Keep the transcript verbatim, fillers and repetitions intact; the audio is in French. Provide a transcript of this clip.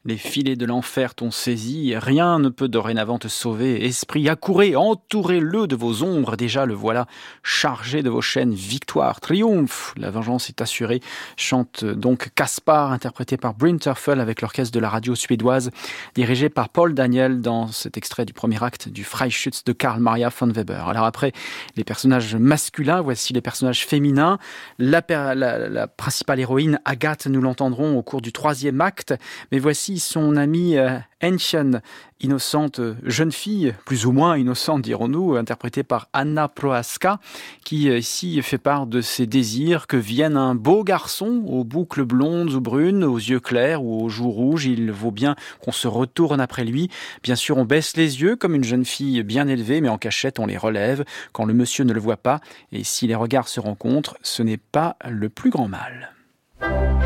Les filets de l'enfer t'ont saisi, rien ne peut dorénavant te sauver. Esprit, accourez, entourez-le de vos ombres. Déjà, le voilà chargé de vos chaînes. Victoire, triomphe, la vengeance est assurée. Chante donc Caspar, interprété par Brinterfell avec l'orchestre de la radio suédoise, dirigé par Paul Daniel dans cet extrait du premier acte du Freischütz de Karl Maria von Weber. Alors après les personnages masculins, voici les personnages féminins. La, la, la principale héroïne, Agathe, nous l'entendrons au cours du troisième acte, mais voici son amie euh, Ancien, innocente jeune fille, plus ou moins innocente dirons-nous, interprétée par Anna Prohaska, qui euh, ici fait part de ses désirs que vienne un beau garçon aux boucles blondes ou brunes, aux yeux clairs ou aux joues rouges. Il vaut bien qu'on se retourne après lui. Bien sûr, on baisse les yeux comme une jeune fille bien élevée, mais en cachette, on les relève quand le monsieur ne le voit pas. Et si les regards se rencontrent, ce n'est pas le plus grand mal.